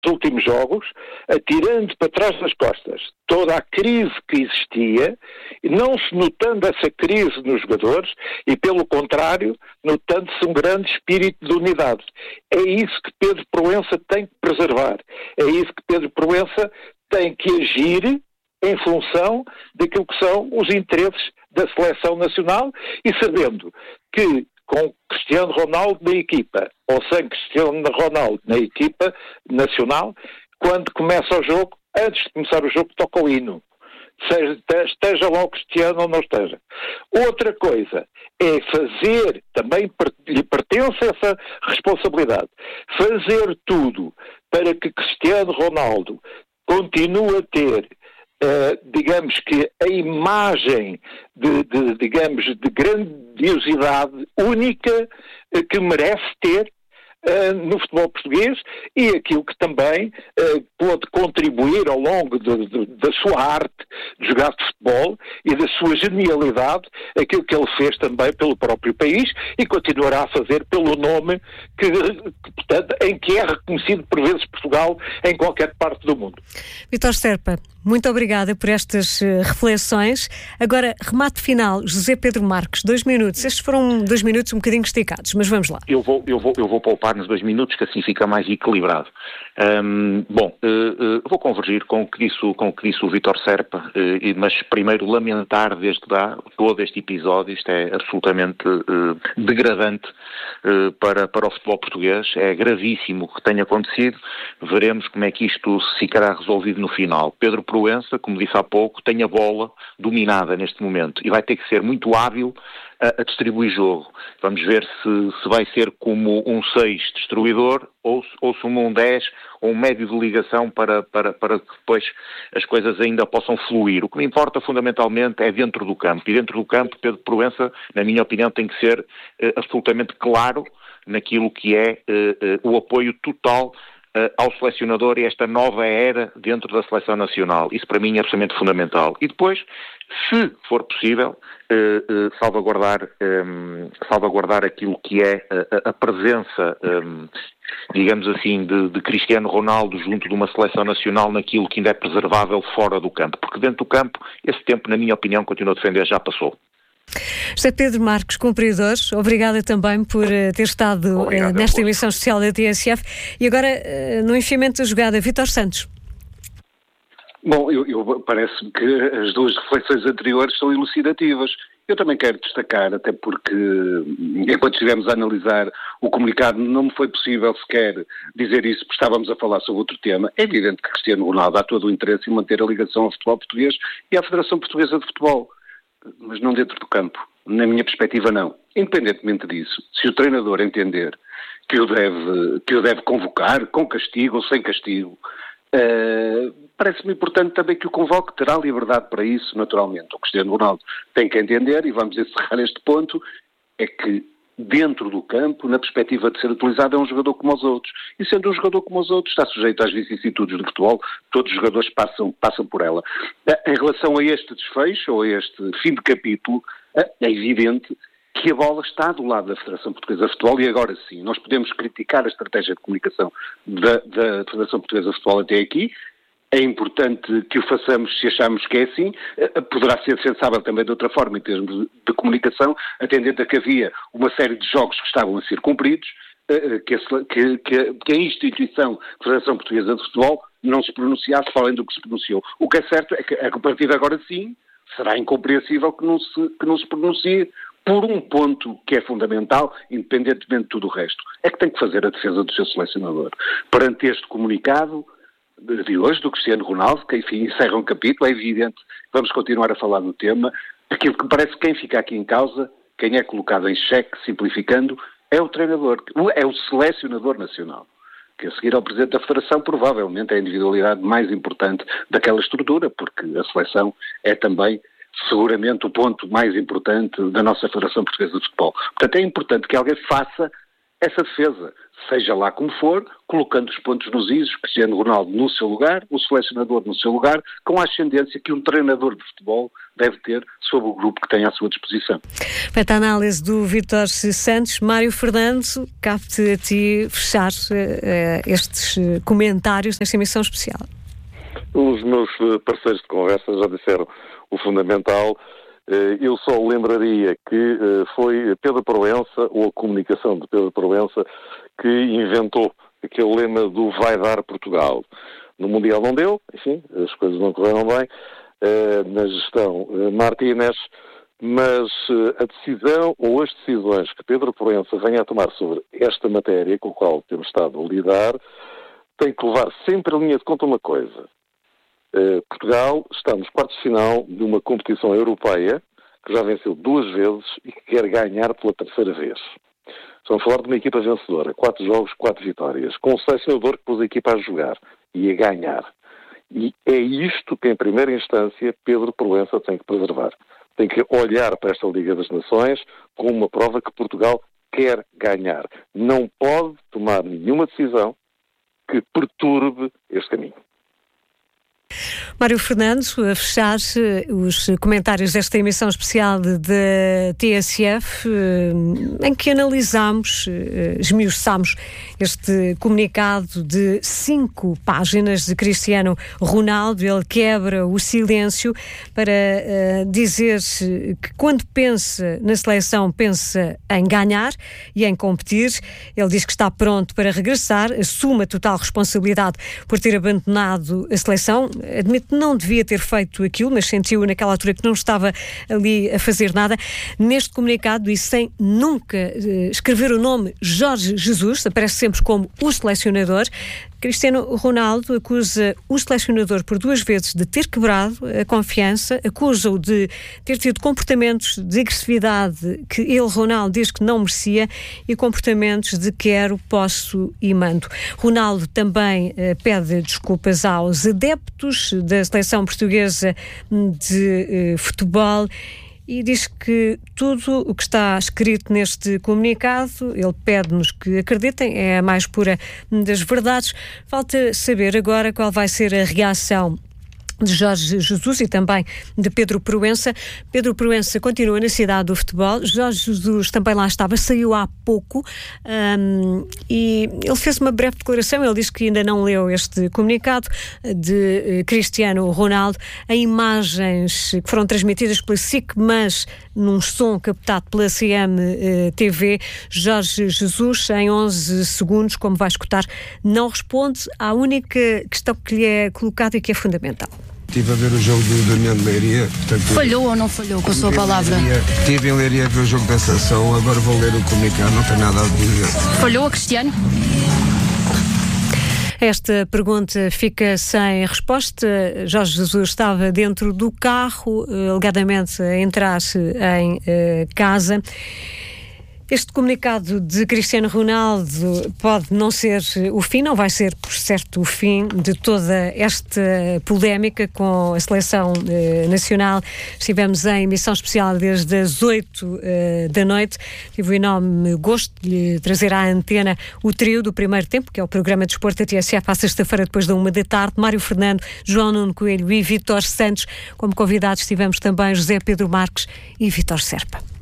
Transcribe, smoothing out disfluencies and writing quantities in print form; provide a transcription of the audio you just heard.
últimos jogos, atirando para trás das costas toda a crise que existia, não se notando essa crise nos jogadores e, pelo contrário, notando-se um grande espírito de unidade. É isso que Pedro Proença tem que preservar. É isso que Pedro Proença tem que agir em função daquilo que são os interesses da seleção nacional e sabendo que com Cristiano Ronaldo na equipa ou sem Cristiano Ronaldo na equipa nacional, quando começa o jogo, antes de começar o jogo, toca o hino. Esteja lá o Cristiano ou não esteja. Outra coisa é fazer, também lhe pertence essa responsabilidade, fazer tudo para que Cristiano Ronaldo continue a ter digamos que a imagem de grandiosidade única que merece ter no futebol português e aquilo que também pode contribuir ao longo da sua arte de jogar futebol e da sua genialidade, aquilo que ele fez também pelo próprio país e continuará a fazer pelo nome portanto, em que é reconhecido por vezes Portugal em qualquer parte do mundo. Vítor Serpa, muito obrigada por estas reflexões. Agora, remate final, José Pedro Marques, 2 minutos. Estes foram 2 minutos um bocadinho esticados, mas vamos lá. Eu vou poupar nos 2 minutos, que assim fica mais equilibrado. Vou convergir com o que disse o Vítor Serpa, mas primeiro lamentar desde já todo este episódio. Isto é absolutamente degradante para o futebol português. É gravíssimo o que tenha acontecido. Veremos como é que isto se ficará resolvido no final. Pedro Proença, como disse há pouco, tem a bola dominada neste momento e vai ter que ser muito hábil a distribuir jogo. Vamos ver se vai ser como um 6 destruidor ou se um 10 ou um médio de ligação para que depois as coisas ainda possam fluir. O que me importa fundamentalmente é dentro do campo. E dentro do campo, Pedro Proença, na minha opinião, tem que ser absolutamente claro naquilo que é o apoio total ao selecionador e esta nova era dentro da seleção nacional. Isso para mim é absolutamente fundamental. E depois, se for possível, salvaguardar aquilo que é a presença, digamos assim, de Cristiano Ronaldo junto de uma seleção nacional naquilo que ainda é preservável fora do campo. Porque dentro do campo, esse tempo, na minha opinião, continuo a defender, já passou. José Pedro Marques, cumpridores, obrigada também por ter estado nesta emissão especial da TSF. E agora, no enfiamento da jogada, Vítor Santos. Bom, parece-me que as 2 reflexões anteriores são elucidativas. Eu também quero destacar, até porque enquanto estivemos a analisar o comunicado não me foi possível sequer dizer isso, porque estávamos a falar sobre outro tema. É evidente que Cristiano Ronaldo há todo o interesse em manter a ligação ao futebol português e à Federação Portuguesa de Futebol. Mas não dentro do campo. Na minha perspectiva, não. Independentemente disso, se o treinador entender que o deve convocar, com castigo ou sem castigo, parece-me importante também que o convoque, terá liberdade para isso, naturalmente. O Cristiano Ronaldo tem que entender, e vamos encerrar este ponto, é que dentro do campo, na perspectiva de ser utilizado, é um jogador como os outros. E sendo um jogador como os outros, está sujeito às vicissitudes do futebol, todos os jogadores passam por ela. Em relação a este desfecho, ou a este fim de capítulo, é evidente que a bola está do lado da Federação Portuguesa de Futebol e agora sim, nós podemos criticar a estratégia de comunicação da Federação Portuguesa de Futebol até aqui. É importante que o façamos se achamos que é assim. Poderá ser sensável também de outra forma em termos de comunicação, atendendo a que havia uma série de jogos que estavam a ser cumpridos, que a instituição Federação Portuguesa de Futebol não se pronunciasse além do que se pronunciou. O que é certo é que a partir de agora sim será incompreensível que não se pronuncie por um ponto que é fundamental, independentemente de tudo o resto. É que tem que fazer a defesa do seu selecionador. Perante este comunicado de hoje, do Cristiano Ronaldo, que enfim encerra um capítulo, é evidente, vamos continuar a falar do tema. Aquilo que parece que quem fica aqui em causa, quem é colocado em xeque, simplificando, é o treinador, é o selecionador nacional, que a seguir ao Presidente da Federação provavelmente é a individualidade mais importante daquela estrutura, porque a seleção é também seguramente o ponto mais importante da nossa Federação Portuguesa de Futebol. Portanto, é importante que alguém faça essa defesa, seja lá como for, colocando os pontos nos is, Cristiano Ronaldo no seu lugar, o selecionador no seu lugar, com a ascendência que um treinador de futebol deve ter sobre o grupo que tem à sua disposição. Feita a análise do Vítor Santos, Mário Fernando, cabe-te a ti fechar estes comentários nesta emissão especial. Os meus parceiros de conversa já disseram o fundamental. Eu só lembraria que foi Pedro Proença, ou a comunicação de Pedro Proença, que inventou aquele lema do vai dar Portugal. No Mundial não deu, enfim, as coisas não correram bem na gestão Martínez, mas a decisão ou as decisões que Pedro Proença venha a tomar sobre esta matéria com a qual temos estado a lidar, tem que levar sempre em linha de conta uma coisa. Portugal está nos quartos de final de uma competição europeia que já venceu 2 vezes e que quer ganhar pela 3ª vez. Estamos a falar de uma equipa vencedora, 4 jogos, 4 vitórias, com um selecionador que pôs a equipa a jogar e a ganhar. E é isto que, em primeira instância, Pedro Proença tem que preservar. Tem que olhar para esta Liga das Nações como uma prova que Portugal quer ganhar. Não pode tomar nenhuma decisão que perturbe este caminho. Mário Fernando, a fechar os comentários desta emissão especial da TSF, em que analisámos, esmiuçámos este comunicado de 5 páginas de Cristiano Ronaldo. Ele quebra o silêncio para dizer que quando pensa na seleção, pensa em ganhar e em competir. Ele diz que está pronto para regressar, assume a total responsabilidade por ter abandonado a seleção. Admite que não devia ter feito aquilo, mas sentiu naquela altura que não estava ali a fazer nada. Neste comunicado, e sem nunca escrever o nome Jorge Jesus, aparece sempre como o selecionador, Cristiano Ronaldo acusa o selecionador por 2 vezes de ter quebrado a confiança, acusa-o de ter tido comportamentos de agressividade que ele, Ronaldo, diz que não merecia e comportamentos de quero, posso e mando. Ronaldo também pede desculpas aos adeptos da seleção portuguesa de futebol e diz que tudo o que está escrito neste comunicado, ele pede-nos que acreditem, é a mais pura das verdades. Falta saber agora qual vai ser a reação de Jorge Jesus e também de Pedro Proença. Pedro Proença continua na cidade do futebol, Jorge Jesus também lá estava, saiu há pouco e ele fez uma breve declaração. Ele disse que ainda não leu este comunicado de Cristiano Ronaldo. Em imagens que foram transmitidas pela SIC, mas num som captado pela CMTV, Jorge Jesus, em 11 segundos, como vai escutar, não responde à única questão que lhe é colocada e que é fundamental. Estive a ver o jogo do União de Leiria. Portanto, falhou ou não falhou com a sua palavra? Estive em Leiria a ver o jogo da seleção, agora vou ler o comunicado, não tem nada a dizer. Falhou a Cristiano? Esta pergunta fica sem resposta. Jorge Jesus estava dentro do carro, alegadamente a entrar em casa. Este comunicado de Cristiano Ronaldo pode não ser o fim, não vai ser, por certo, o fim de toda esta polémica com a seleção nacional. Estivemos em emissão especial desde as 8 da noite. Tive o enorme gosto de lhe trazer à antena o trio do primeiro tempo, que é o programa de desporto da TSF, à sexta-feira, depois da 1 da tarde. Mário Fernando, João Nuno Coelho e Vítor Santos. Como convidados tivemos também José Pedro Marques e Vítor Serpa.